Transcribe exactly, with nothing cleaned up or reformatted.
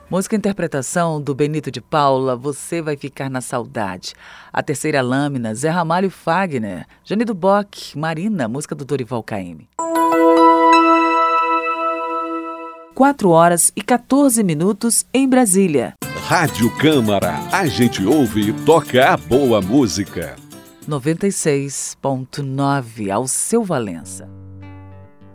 Música e interpretação do Benito de Paula, Você Vai Ficar na Saudade. A Terceira Lâmina, Zé Ramalho e Fagner. Jane do Bock, Marina, música do Dorival Caymmi. quatro horas e quatorze minutos em Brasília. Rádio Câmara, a gente ouve e toca a boa música. noventa e seis ponto nove ao seu Valença.